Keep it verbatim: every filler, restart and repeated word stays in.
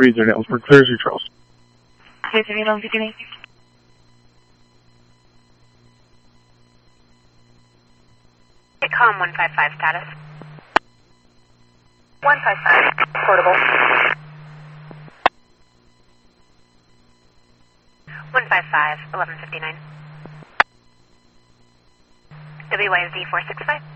thirty-three Darnellsburg. Clear as your trails. Clear to Long Beginning. Com one five five status. one five five, portable. one five five, eleven fifty-nine. W Y Z four six five.